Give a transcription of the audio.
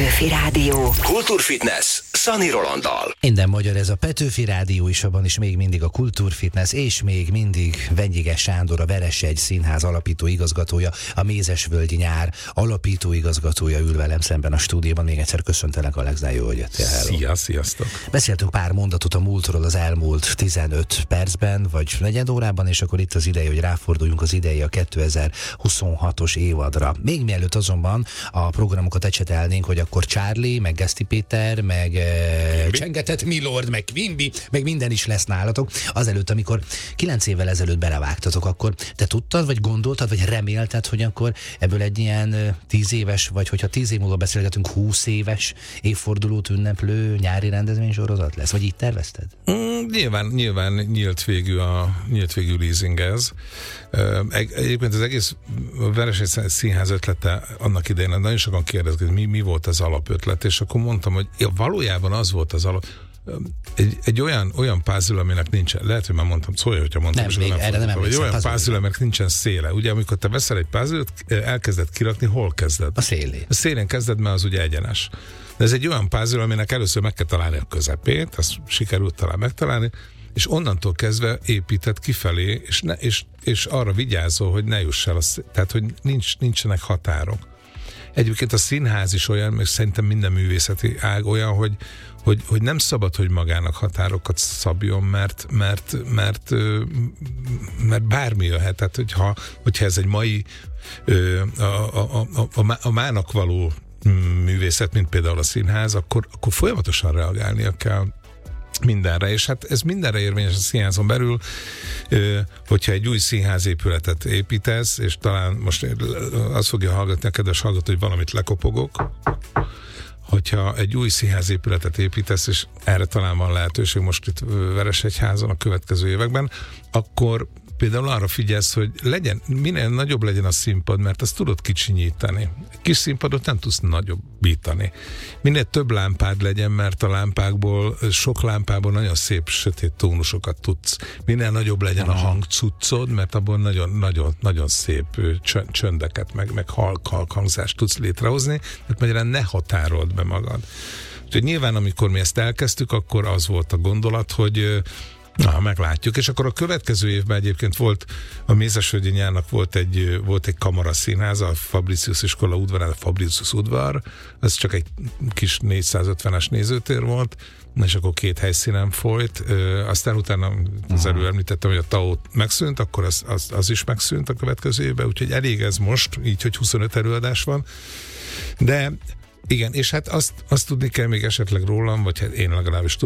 Petőfi Rádió. Kultúrfitness Szani Rolanddal. Minden magyar, ez a Petőfi Rádió is, abban is még mindig a Kultúrfitness, és még mindig Venyige Sándor, a Veresegy Színház alapító igazgatója, a Mézesvölgyi Nyár alapító igazgatója ül velem szemben a stúdióban. Még egyszer köszöntelek, Alexei, jó, hogy jöttél. Szia, sziasztok! Beszéltünk pár mondatot a múltról az elmúlt 15 percben, vagy negyed órában, és akkor itt az ideje, hogy ráforduljunk az ideje a 2026-os évadra. Még mielőtt azonban a programokat ecsetelnénk, hogy akkor Charlie, meg Geszti Péter, meg Csengetett Milord, meg Quimby, meg minden is lesz nálatok. Azelőtt, amikor 9 évvel ezelőtt belevágtatok, akkor te tudtad, vagy gondoltad, vagy remélted, hogy akkor ebből egy ilyen 10 éves, vagy hogyha 10 év múlva beszélgetünk, 20 éves évfordulót ünneplő nyári rendezvénysorozat lesz? Vagy így tervezted? Nyilván nyílt végű leasing ez. Egyébként az egész Veresegy Színház ötlete annak idején, nagyon sokan kérdezték, hogy mi volt az alapötlet, és akkor mondtam, hogy valójában az volt az alap. Egy olyan puzzle, aminek nincsen, lehet, hogy már mondtam, szólj, hogyha mondtam, nem, még erre nem emlékszem. Egy olyan puzzle, aminek nincsen széle. Ugye, amikor te veszel egy puzzle-t, elkezded kirakni, hol kezded? A szélén. A szélén kezded, mert az ugye egyenes. De ez egy olyan puzzle, aminek először meg kell találni a közepét, azt sikerült talán megtalálni, és onnantól kezdve épített kifelé, és arra vigyázol, hogy ne juss el, tehát, hogy nincsenek határok. Egyébként a színház is olyan, és szerintem minden művészeti ág olyan, hogy nem szabad, hogy magának határokat szabjon, mert bármi jöhet. Tehát, hogyha ez egy mai a mának való művészet, mint például a színház, akkor folyamatosan reagálnia kell mindenre, és hát ez mindenre érvényes a színházon belül, hogyha egy új színházépületet építesz, és talán most azt fogja hallgatni a kedves hallgató, hogy valamit lekopogok, hogyha egy új színházépületet építesz, és erre talán van lehetőség most itt Veresegyházon a következő években, akkor például arra figyelsz, hogy minél nagyobb legyen a színpad, mert azt tudod kicsinyíteni. Kis színpadot nem tudsz nagyobbítani. Minél több lámpád legyen, mert a lámpákból, sok lámpából nagyon szép sötét tónusokat tudsz. Minél nagyobb legyen a hangcuccod, mert abból nagyon szép csöndeket, meg halk hangzást tudsz létrehozni, mert magyarán ne határold be magad. Úgyhogy nyilván, amikor mi ezt elkezdtük, akkor az volt a gondolat, hogy meglátjuk. És akkor a következő évben egyébként volt a Mézesvölgyi Nyárnak volt egy kamaraszínház, a Fabricius iskola udvarán, a Fabricius udvar, ez csak egy kis 450-es nézőtér volt, és akkor 2 helyszínen folyt, aztán utána az előbb említettem, hogy a TAO megszűnt, akkor az is megszűnt a következő évben, úgyhogy elég ez most, így, hogy 25 előadás van, de igen, és hát azt tudni kell még esetleg rólam, vagy hát én legalábbis